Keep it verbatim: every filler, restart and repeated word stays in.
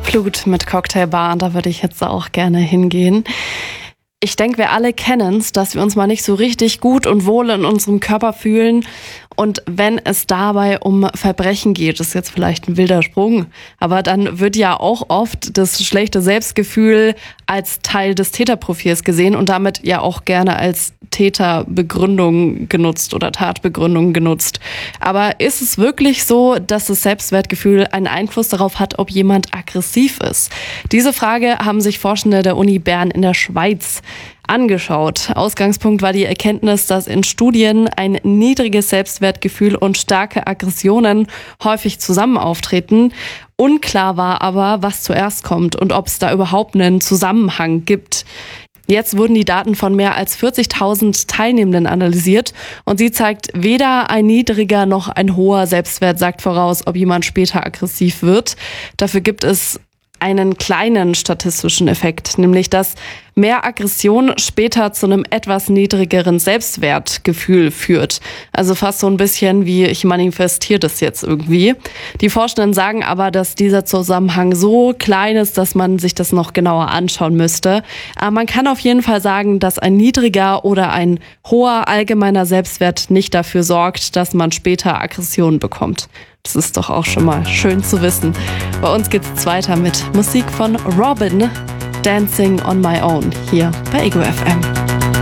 Blut mit Cocktailbar, da würde ich jetzt auch gerne hingehen. Ich denke, wir alle kennen es, dass wir uns mal nicht so richtig gut und wohl in unserem Körper fühlen. Und wenn es dabei um Verbrechen geht, ist jetzt vielleicht ein wilder Sprung, aber dann wird ja auch oft das schlechte Selbstgefühl als Teil des Täterprofils gesehen und damit ja auch gerne als Täterbegründung genutzt oder Tatbegründung genutzt. Aber ist es wirklich so, dass das Selbstwertgefühl einen Einfluss darauf hat, ob jemand aggressiv ist? Diese Frage haben sich Forschende der Uni Bern in der Schweiz angeschaut. Ausgangspunkt war die Erkenntnis, dass in Studien ein niedriges Selbstwertgefühl und starke Aggressionen häufig zusammen auftreten. Unklar war aber, was zuerst kommt und ob es da überhaupt einen Zusammenhang gibt. Jetzt wurden die Daten von mehr als vierzigtausend Teilnehmenden analysiert und sie zeigt, weder ein niedriger noch ein hoher Selbstwert sagt voraus, ob jemand später aggressiv wird. Dafür gibt es einen kleinen statistischen Effekt, nämlich dass mehr Aggression später zu einem etwas niedrigeren Selbstwertgefühl führt. Also fast so ein bisschen wie, ich manifestiere das jetzt irgendwie. Die Forschenden sagen aber, dass dieser Zusammenhang so klein ist, dass man sich das noch genauer anschauen müsste. Aber man kann auf jeden Fall sagen, dass ein niedriger oder ein hoher allgemeiner Selbstwert nicht dafür sorgt, dass man später Aggressionen bekommt. Das ist doch auch schon mal schön zu wissen. Bei uns geht's jetzt weiter mit Musik von Robin, Dancing on My Own, hier bei Ego F M.